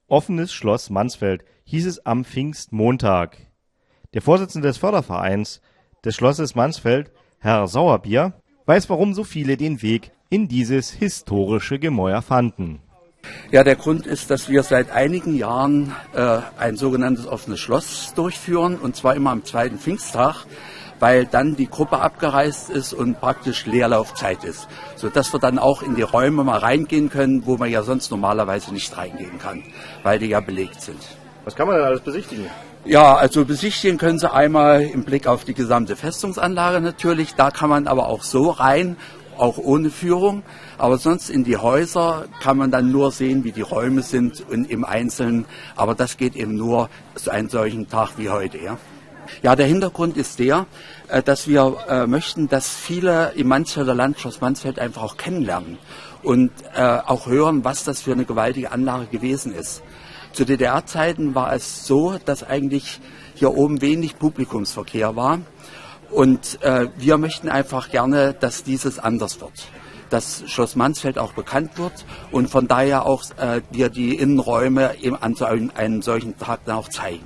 Offenes Schloss Mansfeld hieß es am Pfingstmontag. Der Vorsitzende des Fördervereins des Schlosses Mansfeld, Herr Sauerbier, weiß, warum so viele den Weg in dieses historische Gemäuer fanden. Ja, der Grund ist, dass wir seit einigen Jahren ein sogenanntes offenes Schloss durchführen, und zwar immer am zweiten Pfingsttag, weil dann die Gruppe abgereist ist und praktisch Leerlaufzeit ist, sodass wir dann auch in die Räume mal reingehen können, wo man ja sonst normalerweise nicht reingehen kann, weil die ja belegt sind. Was kann man denn alles besichtigen? Ja, also besichtigen können Sie einmal im Blick auf die gesamte Festungsanlage natürlich, da kann man aber auch so rein, auch ohne Führung, aber sonst in die Häuser kann man dann nur sehen, wie die Räume sind und im Einzelnen, aber das geht eben nur zu einem solchen Tag wie heute, ja. Ja, der Hintergrund ist der, dass wir möchten, dass viele im Mansfelder Land Schloss Mansfeld einfach auch kennenlernen und auch hören, was das für eine gewaltige Anlage gewesen ist. Zu DDR-Zeiten war es so, dass eigentlich hier oben wenig Publikumsverkehr war, und wir möchten einfach gerne, dass dieses anders wird, dass Schloss Mansfeld auch bekannt wird und von daher auch wir die Innenräume an so einem solchen Tag dann auch zeigen.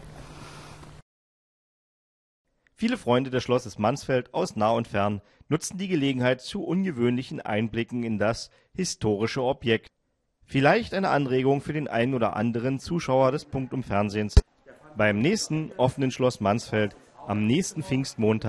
Viele Freunde des Schlosses Mansfeld aus nah und fern nutzten die Gelegenheit zu ungewöhnlichen Einblicken in das historische Objekt. Vielleicht eine Anregung für den einen oder anderen Zuschauer des Punktum Fernsehens beim nächsten offenen Schloss Mansfeld am nächsten Pfingstmontag.